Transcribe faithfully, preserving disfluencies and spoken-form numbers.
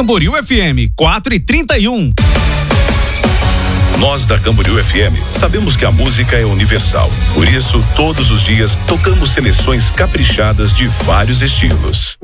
Camboriú F M, quatro e trinta e um. Nós da Camboriú F M sabemos que a música é universal. Por isso, todos os dias tocamos seleções caprichadas de vários estilos.